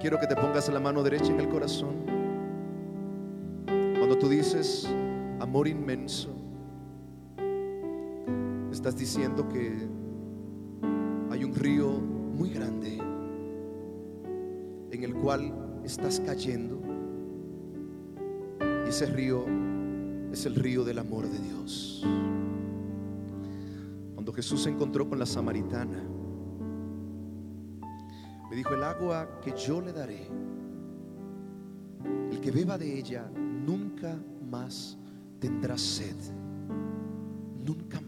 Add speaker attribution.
Speaker 1: quiero que te pongas la mano derecha en el corazón. Cuando tú dices amor inmenso, estás diciendo que hay un río muy grande en el cual estás cayendo, y ese río es el río del amor de Dios. Cuando Jesús se encontró con la samaritana, le dijo: el agua que yo le daré, el que beba de ella nunca más tendrá sed, nunca